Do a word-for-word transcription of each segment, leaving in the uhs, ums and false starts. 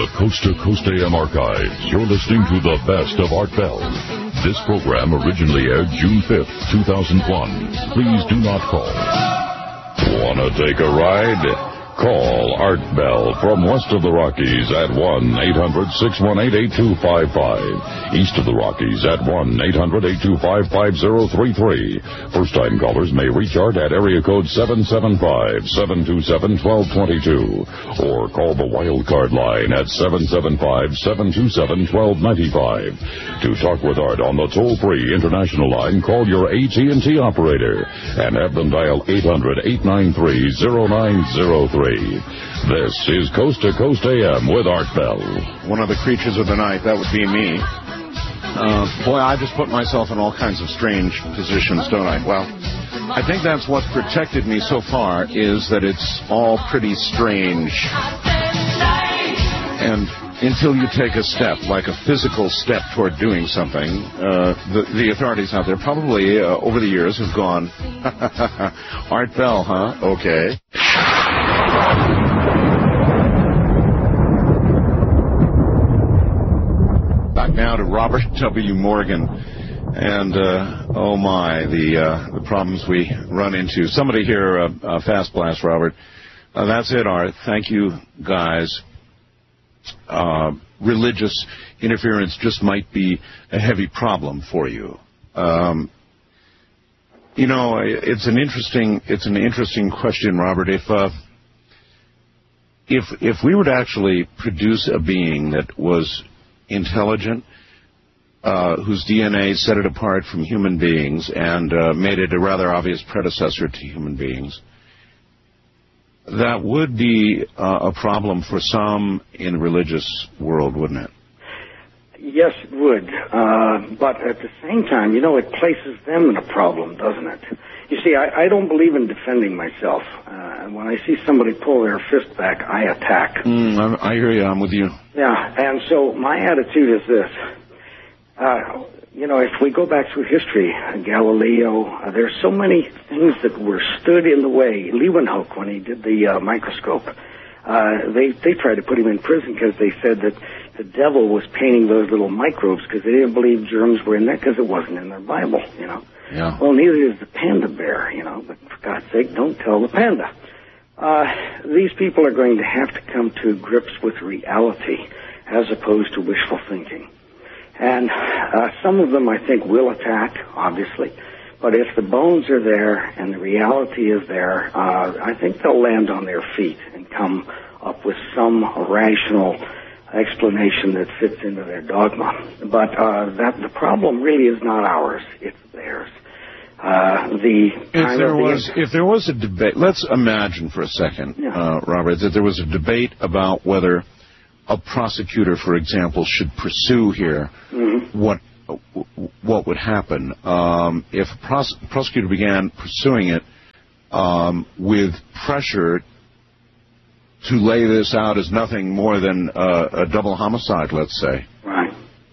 the Coast to Coast A M archives, you're listening to the best of Art Bell. This program originally aired June fifth, two thousand one. Please do not call. Wanna take a ride? Call Art Bell from west of the Rockies at one eight hundred, six one eight, eight two five five. East of the Rockies at one eight hundred, eight two five, five zero three three. First-time callers may reach Art at area code seven seven five, seven two seven, one two two two. Or call the wildcard line at seven seven five, seven two seven, one two nine five. To talk with Art on the toll-free international line, call your A T and T operator and have them dial eight hundred, eight nine three, zero nine zero three. This is Coast to Coast A M with Art Bell. One of the creatures of the night, that would be me. Uh, boy, I just put myself in all kinds of strange positions, don't I? Well, I think that's what's protected me so far, is that it's all pretty strange. And until you take a step, like a physical step toward doing something, uh, the, the authorities out there probably uh, over the years have gone, Art Bell, huh? Okay. Back now to Robert W. Morgan. And, uh, oh my, the uh, the problems we run into. Somebody here, uh, uh, Fast Blast, Robert. Uh, that's it, Art. Thank you, guys. Uh, religious interference just might be a heavy problem for you. Um, you know, it's an interesting it's an interesting question, Robert. If uh, if if we were to actually produce a being that was intelligent, uh, whose D N A set it apart from human beings and uh, made it a rather obvious predecessor to human beings, that would be uh, a problem for some in the religious world, wouldn't it? Yes, it would. Uh, but at the same time, you know, it places them in a problem, doesn't it? You see, I, I don't believe in defending myself. Uh, when I see somebody pull their fist back, I attack. Mm, I, I hear you. I'm with you. Yeah, and so my attitude is this. Uh, you know, if we go back through history, Galileo, uh, there's so many things that were stood in the way. Leeuwenhoek, when he did the uh, microscope, uh, they they tried to put him in prison because they said that the devil was painting those little microbes because they didn't believe germs were in there because it wasn't in their Bible, you know. Yeah. Well, neither is the panda bear, you know, but for God's sake, don't tell the panda. Uh, these people are going to have to come to grips with reality as opposed to wishful thinking. And uh, some of them, I think, will attack, obviously. But if the bones are there and the reality is there, uh, I think they'll land on their feet and come up with some rational explanation that fits into their dogma. But uh, that the problem really is not ours; it's theirs. Uh, the if there was, the, if there was a debate, let's imagine for a second, yeah. uh, Robert, that there was a debate about whether a prosecutor, for example, should pursue here, mm-hmm. what what would happen um, if a pros- prosecutor began pursuing it um, with pressure to lay this out as nothing more than uh, a double homicide, let's say. Right.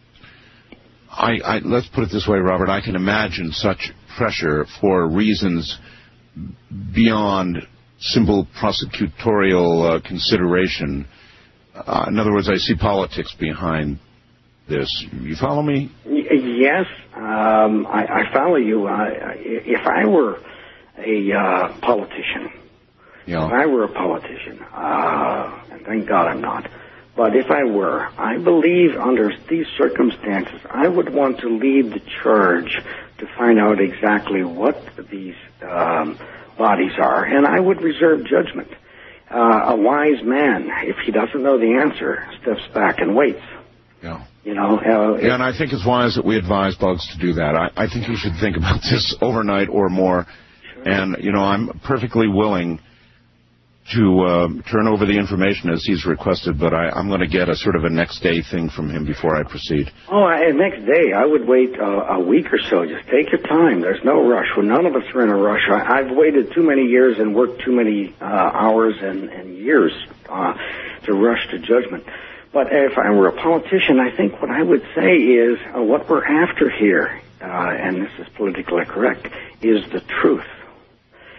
I, I, let's put it this way, Robert. I can imagine such pressure for reasons beyond simple prosecutorial uh, consideration. Uh, in other words, I see politics behind this. You follow me? Yes, um, I, I follow you. Uh, if I were a uh, politician, yeah. if I were a politician, uh, and thank God I'm not, but if I were, I believe under these circumstances, I would want to lead the charge to find out exactly what these um, bodies are, and I would reserve judgment. Uh, a wise man, if he doesn't know the answer, steps back and waits. Yeah. You know. Uh, yeah, and I think it's wise that we advise Bugs to do that. I, I think you should think about this overnight or more. Sure. And, you know, I'm perfectly willing to uh, turn over the information as he's requested, but I, I'm going to get a sort of a next day thing from him before I proceed. Oh, I, next day, I would wait uh, a week or so. Just take your time. There's no rush. Well, none of us are in a rush. I, I've waited too many years and worked too many uh, hours and, and years uh, to rush to judgment. But if I were a politician, I think what I would say is uh, what we're after here, uh, and this is politically correct, is the truth.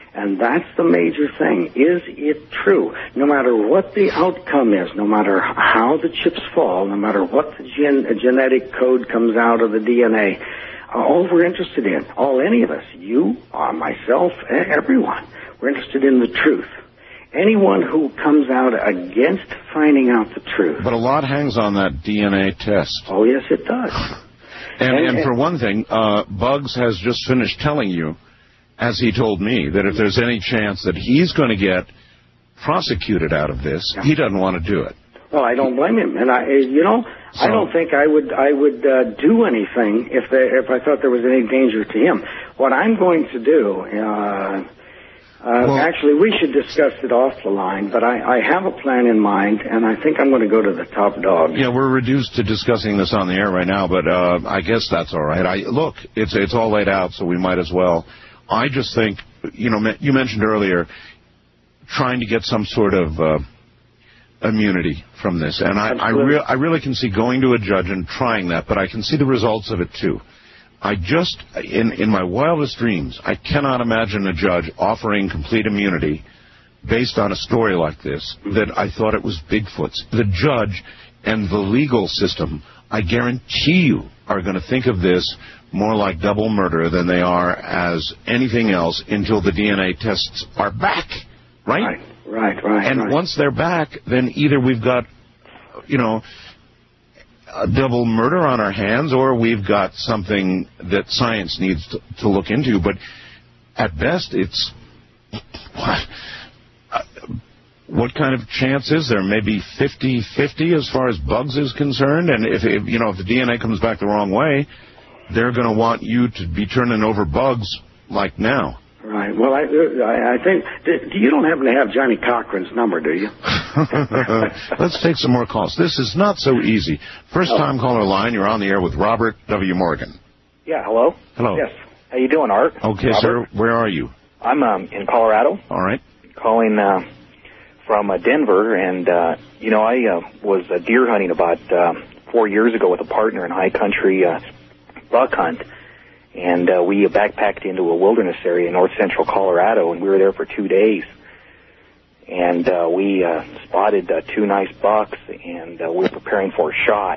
And that's the major thing. Is it true? No matter what the outcome is, no matter how the chips fall, no matter what the gen- genetic code comes out of the D N A, all we're interested in, all any of us, you, uh, myself, everyone, we're interested in the truth. Anyone who comes out against finding out the truth. But a lot hangs on that D N A test. Oh, yes, it does. And, and, and, and for one thing, uh, Bugs has just finished telling you, as he told me, that if there's any chance that he's going to get prosecuted out of this, yeah. he doesn't want to do it. Well, I don't blame him. And, I, you know, so, I don't think I would I would uh, do anything if there, if I thought there was any danger to him. What I'm going to do, uh, uh, well, actually, we should discuss it off the line, but I, I have a plan in mind, and I think I'm going to go to the top dog. Yeah, we're reduced to discussing this on the air right now, but uh, I guess that's all right. I, look, it's it's all laid out, so we might as well. I just think, you know, you mentioned earlier trying to get some sort of uh, immunity from this, and I I, re- I really can see going to a judge and trying that, but I can see the results of it too. I just, in in my wildest dreams, I cannot imagine a judge offering complete immunity based on a story like this, that I thought it was Bigfoot's. The judge and the legal system, I guarantee you, are going to think of this more like double murder than they are as anything else until the D N A tests are back, right? Right, right, right. And right. once they're back, then either we've got, you know, a double murder on our hands, or we've got something that science needs to, to look into. But at best, it's what? Uh, what kind of chance is there? Maybe fifty-fifty as far as Bugs is concerned. And if, if you know if the D N A comes back the wrong way, they're going to want you to be turning over Bugs like now. Right. Well, I, I, I think do you don't happen to have Johnny Cochran's number, do you? Let's take some more calls. This is not so easy. First time oh. caller line. You're on the air with Robert W. Morgan. Yeah. Hello. Hello. Yes. How you doing, Art? Okay, Robert? Sir. Where are you? I'm um, in Colorado. All right. Calling uh, from uh, Denver, and uh, you know I uh, was uh, deer hunting about uh, four years ago with a partner in high country uh, buck hunt. And uh, we backpacked into a wilderness area in north central Colorado, and we were there for two days. And uh, we uh, spotted uh, two nice bucks, and uh, we were preparing for a shot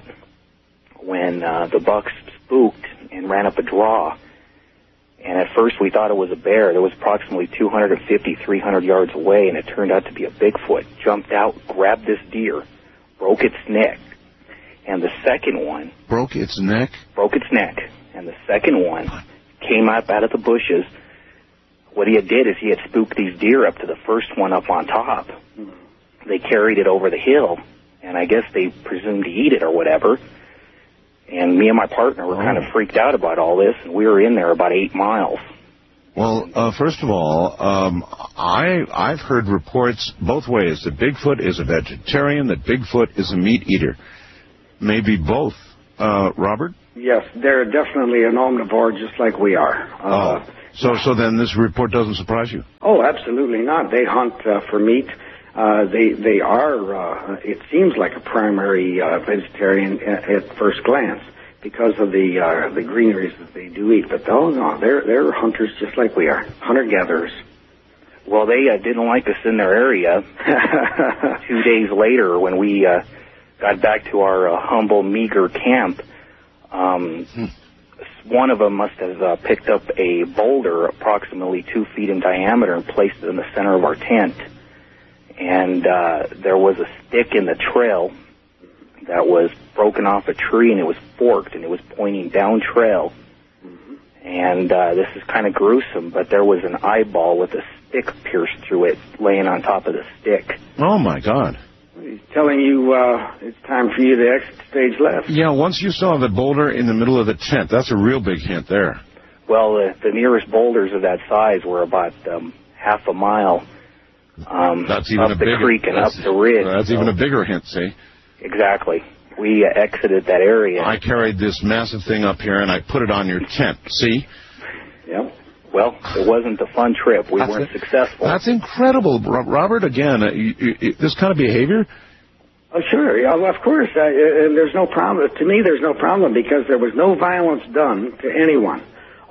when uh, the bucks spooked and ran up a draw. And at first we thought it was a bear. It was approximately two hundred fifty, three hundred yards away, and it turned out to be a Bigfoot. Jumped out, grabbed this deer, broke its neck. And the second one... Broke its neck? Broke its neck. And the second one came up out of the bushes. What he had did is he had spooked these deer up to the first one up on top. They carried it over the hill, and I guess they presumed to eat it or whatever. And me and my partner were oh. kind of freaked out about all this, and we were in there about eight miles. Well, uh, first of all, um, I, I've heard reports both ways, that Bigfoot is a vegetarian, that Bigfoot is a meat eater. Maybe both. Uh, Robert? Yes, they're definitely an omnivore just like we are. Uh, oh, so so then this report doesn't surprise you? Oh, absolutely not. They hunt uh, for meat. Uh, they they are, uh, it seems like a primary uh, vegetarian at, at first glance because of the uh, the greeneries that they do eat. But oh no, they're, they're hunters just like we are, hunter-gatherers. Well, they uh, didn't like us in their area. Two days later, when we... Uh, got back to our uh, humble, meager camp, um, hmm. one of them must have uh, picked up a boulder approximately two feet in diameter and placed it in the center of our tent. And uh, there was a stick in the trail that was broken off a tree, and it was forked, and it was pointing down trail. Mm-hmm. And uh, this is kind of gruesome, but there was an eyeball with a stick pierced through it laying on top of the stick. Oh, my God. He's telling you uh, it's time for you to exit stage left. Yeah, once you saw the boulder in the middle of the tent, that's a real big hint there. Well, uh, the nearest boulders of that size were about um, half a mile um, that's even up a the bigger, creek and up the ridge. That's so. Even a bigger hint, see? Exactly. We uh, exited that area. I carried this massive thing up here, and I put it on your tent, see? Yep. Well, it wasn't a fun trip. We that's weren't it. successful. That's incredible, Robert. Again, uh, you, you, this kind of behavior? Oh, sure. Yeah, well, of course. Uh, and there's no problem. To me, there's no problem because there was no violence done to anyone.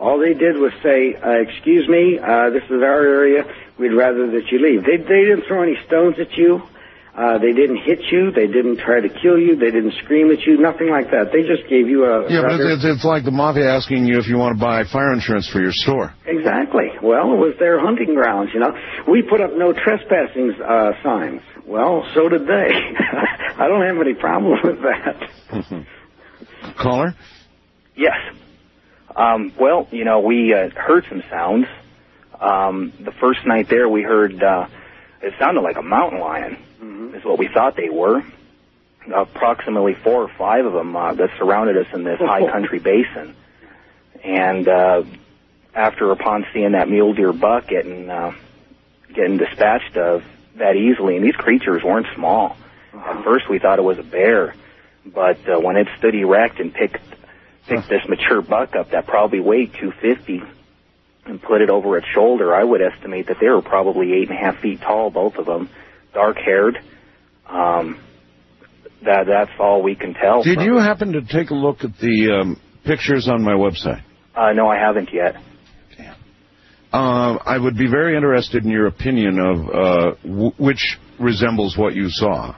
All they did was say, uh, excuse me, uh, this is our area. We'd rather that you leave. They, they didn't throw any stones at you. Uh, they didn't hit you. They didn't try to kill you. They didn't scream at you. Nothing like that. They just gave you a... Yeah, rather... but it's, it's like the mafia asking you if you want to buy fire insurance for your store. Exactly. Well, it was their hunting grounds, you know. We put up no trespassing uh, signs. Well, so did they. I don't have any problem with that. Caller? Yes. Um, well, you know, we uh, heard some sounds. Um, the first night there, we heard, uh, it sounded like a mountain lion, mm-hmm. is what we thought they were. Approximately four or five of them uh, that surrounded us in this high country basin. And uh, after, upon seeing that mule deer buck getting, uh, getting dispatched of that easily, and these creatures weren't small. Uh-huh. At first, we thought it was a bear. But uh, when it stood erect and picked picked this mature buck up that probably weighed two fifty and put it over its shoulder, I would estimate that they were probably eight and a half feet tall, both of them, dark-haired. Um, that that's all we can tell. Did you happen to take a look at the um, pictures on my website? Uh, no, I haven't yet. Damn. Uh, I would be very interested in your opinion of uh, w- which resembles what you saw.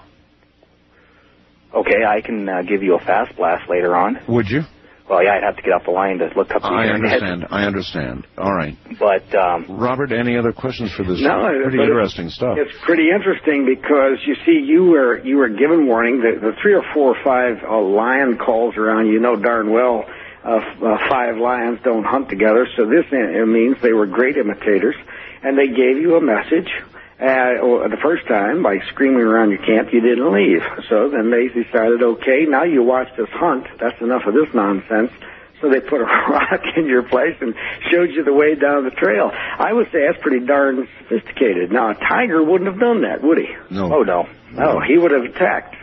Okay, I can uh, give you a fast blast later on. Would you? Well, yeah, I'd have to get off the line to look up the I internet. understand. I understand. All right. But um, Robert, any other questions for this? No, pretty interesting it's, stuff. It's pretty interesting because you see, you were you were given warning. The, the three or four or five uh, lion calls around. You know darn well, uh, uh, five lions don't hunt together. So this uh, means they were great imitators, and they gave you a message. Uh, the first time, by screaming around your camp, you didn't leave. So then they decided, okay, now you watched us hunt. That's enough of this nonsense. So they put a rock in your place and showed you the way down the trail. I would say that's pretty darn sophisticated. Now, a tiger wouldn't have done that, would he? No. Oh, no. No, he would have attacked.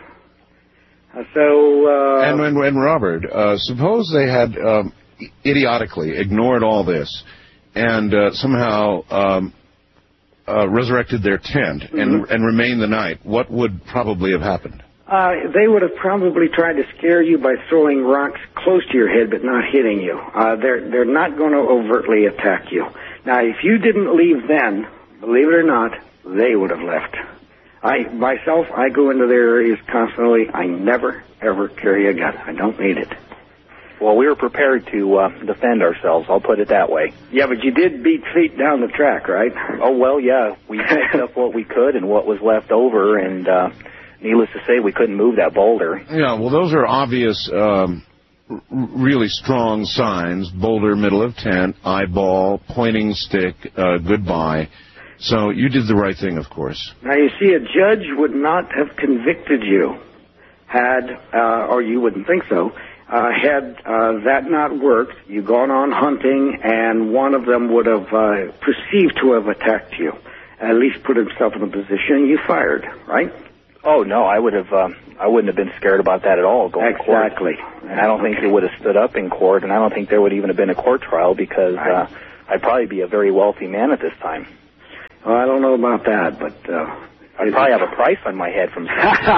Uh, so... Uh, and, and, and Robert, uh, suppose they had um, idiotically ignored all this and uh, somehow... Um, Uh, resurrected their tent and mm-hmm. and remained the night, what would probably have happened? Uh, they would have probably tried to scare you by throwing rocks close to your head but not hitting you. Uh, they're they're not going to overtly attack you. Now, if you didn't leave then, believe it or not, they would have left. I myself, I go into their areas constantly. I never, ever carry a gun. I don't need it. Well, we were prepared to uh, defend ourselves, I'll put it that way. Yeah, but you did beat feet down the track, right? Oh, well, yeah. We picked up what we could and what was left over, and uh, needless to say, we couldn't move that boulder. Yeah, well, those are obvious, um, r- really strong signs. Boulder, middle of tent, eyeball, pointing stick, uh, goodbye. So you did the right thing, of course. Now, you see, a judge would not have convicted you had, uh, or you wouldn't think so, Uh, had uh, that not worked, you gone on hunting, and one of them would have uh, perceived to have attacked you, at least put himself in a position, you fired, right? Oh, no, I would have, um, I wouldn't have been scared about that at all going exactly. to court. And I don't think it would have stood up in court, and I don't think there would even have been a court trial because uh, I'd probably be a very wealthy man at this time. Well, I don't know about that, but... Uh, I'd probably have a price on my head from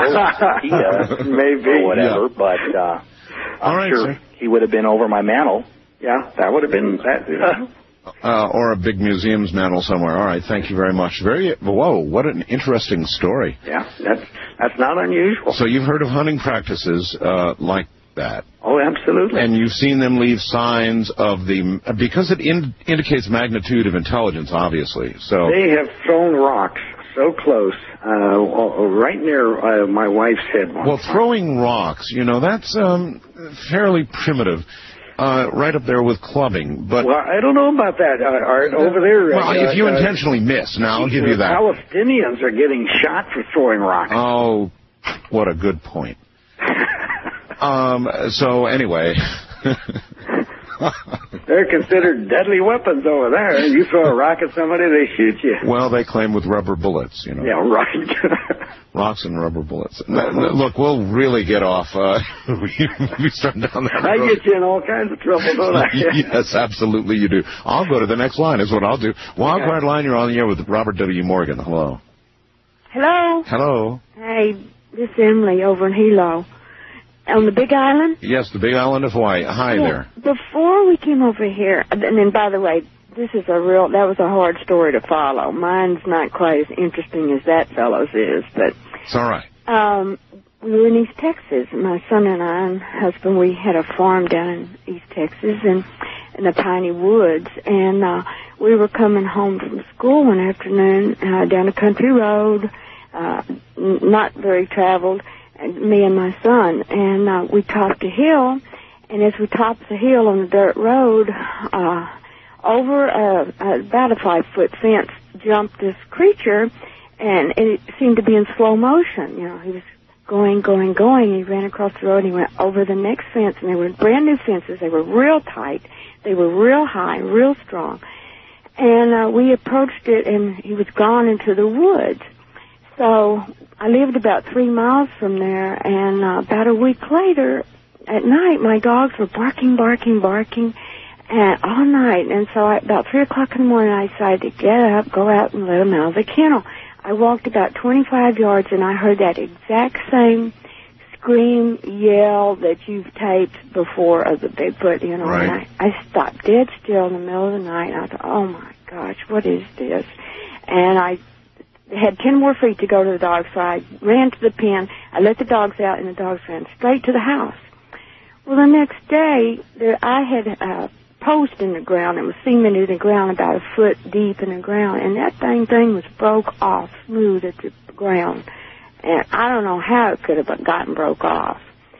some maybe or whatever, yeah. but... Uh, I'm All right, sure sir. he would have been over my mantle. Yeah, that would have been that. You know. uh, or a big museum's mantle somewhere. All right, thank you very much. Very whoa, what an interesting story. Yeah, that's that's not unusual. So you've heard of hunting practices uh, like that? Oh, absolutely. And you've seen them leave signs of the because it in, indicates magnitude of intelligence, obviously. So they have thrown rocks so close, uh, right near uh, my wife's head. Well, time. Throwing rocks, you know, that's um, fairly primitive, uh, right up there with clubbing. But well, I don't know about that. Uh, Art, over there. Well, uh, if you uh, intentionally miss, now I'll give you that. Palestinians are getting shot for throwing rocks. Oh, what a good point. um. So anyway. They're considered deadly weapons over there. You throw a rock at somebody, they shoot you. Well, they claim with rubber bullets, you know. Yeah, right. Rocks and rubber bullets. Look, we'll really get off. Uh, we, we start down that road. I get you in all kinds of trouble, don't I? Yes, absolutely you do. I'll go to the next line is what I'll do. Wild okay. Card Line, you're on the air with Robert W. Morgan. Hello. Hello. Hello. Hey, this is Emily over in Hilo. On the Big Island? Yes, the Big Island of Hawaii. Hi yeah. there. Before we came over here, and then, by the way, this is a real, that was a hard story to follow. Mine's not quite as interesting as that fellow's is, but... It's all right. Um, we were in East Texas. My son and I and husband, we had a farm down in East Texas and in the piney woods, and uh, we were coming home from school one afternoon uh, down a country road, uh, n- not very traveled, and me and my son, and uh, we topped a hill, and as we topped the hill on the dirt road, uh, over a, a, about a five-foot fence jumped this creature, and it seemed to be in slow motion. You know, he was going, going, going. He ran across the road, and he went over the next fence, and they were brand new fences. They were real tight. They were real high, real strong. And uh, we approached it, and he was gone into the woods. So I lived about three miles from there, and uh, about a week later, at night, my dogs were barking, barking, barking, and all night. And so I, about three o'clock in the morning, I decided to get up, go out, and let them out of the kennel. I walked about twenty-five yards, and I heard that exact same scream, yell that you've taped before of the Bigfoot, you know. Right. And I, I stopped dead still in the middle of the night, and I thought, oh, my gosh, what is this? And I had ten more feet to go to the dogs, so I ran to the pen. I let the dogs out, and the dogs ran straight to the house. Well, the next day, there, I had a post in the ground. It was cemented in the ground about a foot deep in the ground, and that dang thing was broke off smooth at the ground. And I don't know how it could have gotten broke off.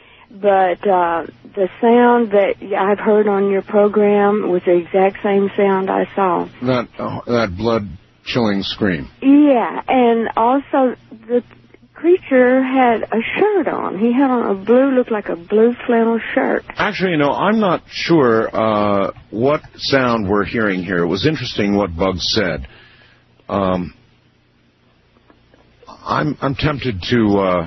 But uh, the sound that I've heard on your program was the exact same sound I saw. That, uh, that blood-chilling scream. Yeah, and also the creature had a shirt on. He had on a blue, looked like a blue flannel shirt. Actually, you know, I'm not sure uh, what sound we're hearing here. It was interesting what Bugs said. Um, I'm I'm tempted to. Uh,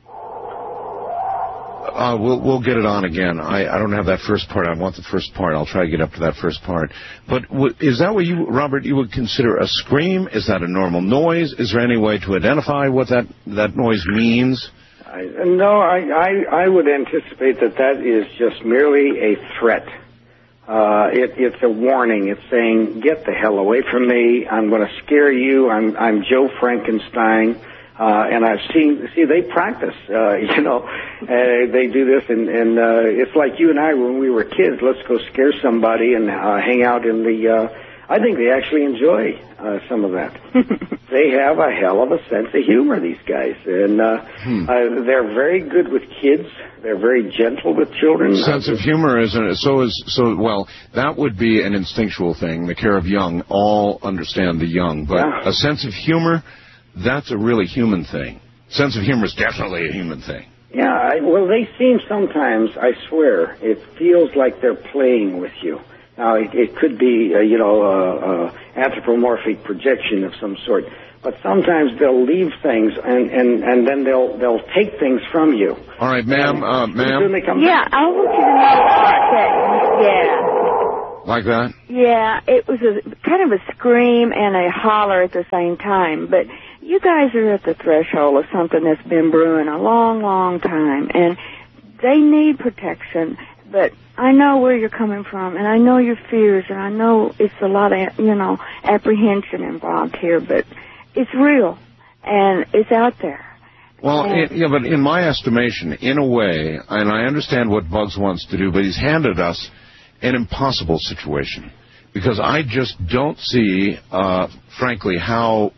uh, we'll we'll get it on again. I, I don't have that first part. I want the first part. I'll try to get up to that first part. But w- is that what you, Robert, you would consider a scream? Is that a normal noise? Is there any way to identify what that that noise means? I, no, I, I I would anticipate that that is just merely a threat. Uh, it, it's a warning. It's saying, "Get the hell away from me! I'm going to scare you. I'm I'm Joe Frankenstein." Uh, and I've seen, see, they practice, uh, you know, uh, they do this, and, and uh, it's like you and I when we were kids. Let's go scare somebody and uh, hang out in the, uh, I think they actually enjoy uh, some of that. They have a hell of a sense of humor, these guys, and uh, hmm. uh, they're very good with kids. They're very gentle with children. Sense of humor, isn't it? So is, so, well, that would be an instinctual thing, the care of young. All understand the young, but yeah. A sense of humor, that's a really human thing. Sense of humor is definitely a human thing. Yeah, I, well, they seem sometimes, I swear, it feels like they're playing with you. Now, it, it could be, uh, you know, uh, uh, anthropomorphic projection of some sort, but sometimes they'll leave things and, and, and then they'll they'll take things from you. All right, ma'am, uh, ma'am. Yeah, I want you to know that, yeah. Like that? Yeah, it was a kind of a scream and a holler at the same time, but you guys are at the threshold of something that's been brewing a long, long time, and they need protection, but I know where you're coming from, and I know your fears, and I know it's a lot of, you know, apprehension involved here, but it's real, and it's out there. Well, it, yeah, but in my estimation, in a way, and I understand what Bugs wants to do, but he's handed us an impossible situation, because I just don't see, uh, frankly, how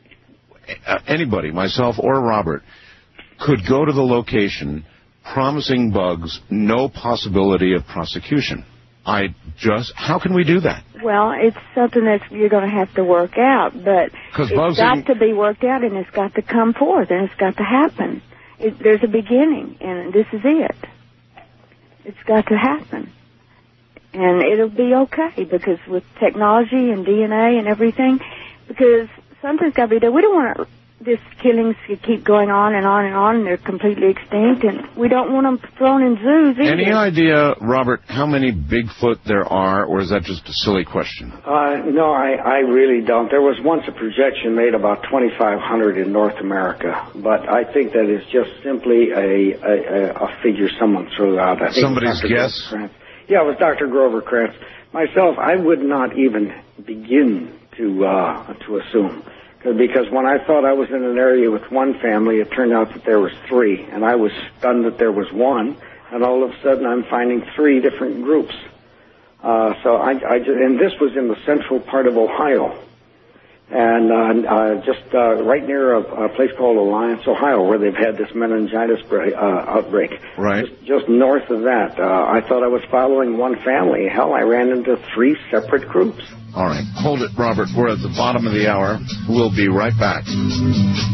anybody, myself or Robert, could go to the location promising Bugs no possibility of prosecution. I just, how can we do that? Well, it's something that you're going to have to work out, but it's Bugs got to be worked out, and it's got to come forth, and it's got to happen. It, there's a beginning, and this is it. It's got to happen. And it'll be okay, because with technology and D N A and everything, because something's got to be done. We don't want to this killings keep going on and on and on, and they're completely extinct, and we don't want them thrown in zoos either. Any idea, Robert, how many Bigfoot there are, or is that just a silly question? Uh, no, I, I really don't. There was once a projection made about twenty-five hundred in North America, but I think that is just simply a, a, a figure someone threw out. I think Somebody's guess? Yeah, it was Doctor Grover Krantz. Myself, I would not even begin to uh, to assume. Because when I thought I was in an area with one family, it turned out that there was three, and I was stunned that there was one, and all of a sudden I'm finding three different groups. Uh, so I, I just, and this was in the central part of Ohio, and uh, uh, just uh, right near a, a place called Alliance, Ohio, where they've had this meningitis break, uh, outbreak. Right. Just, just north of that, uh, I thought I was following one family. Hell, I ran into three separate groups. All right. Hold it, Robert. We're at the bottom of the hour. We'll be right back.